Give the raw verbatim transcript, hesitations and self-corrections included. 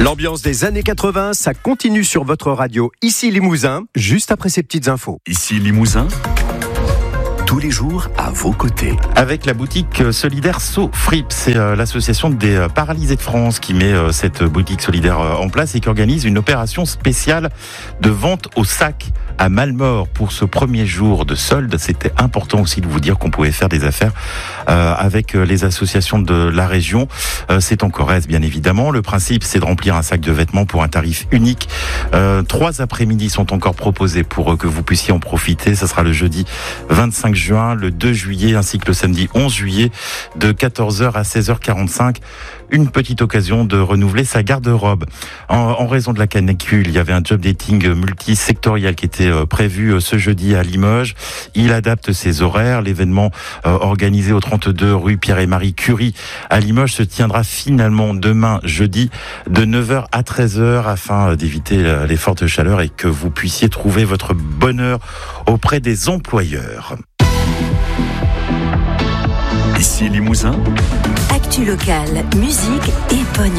L'ambiance des années quatre-vingts, ça continue sur votre radio. Ici Limousin, juste après ces petites infos. Ici Limousin, tous les jours à vos côtés. Avec la boutique solidaire SoFrip, c'est euh, l'association des euh, paralysés de France qui met euh, cette boutique solidaire euh, en place et qui organise une opération spéciale de vente au sac à Malmort pour ce premier jour de solde. C'était important aussi de vous dire qu'on pouvait faire des affaires euh, avec euh, les associations de la région. Euh, c'est en Corrèze, bien évidemment. Le principe, c'est de remplir un sac de vêtements pour un tarif unique. Euh, trois après-midi sont encore proposés pour euh, que vous puissiez en profiter. Ça sera le jeudi vingt-cinq juin, le deux juillet, ainsi que le samedi onze juillet, de quatorze heures à seize heures quarante-cinq. Une petite occasion de renouveler sa garde-robe. En, en raison de la canicule, il y avait un job dating multisectoriel qui était euh, prévu euh, ce jeudi à Limoges. Il adapte ses horaires. L'événement euh, organisé au trente-deux rue Pierre et Marie Curie à Limoges se tiendra finalement demain jeudi de neuf heures à treize heures afin d'éviter euh, les fortes chaleurs et que vous puissiez trouver votre bonheur auprès des employeurs. Ici Limousin, Actu locale, musique et pognon.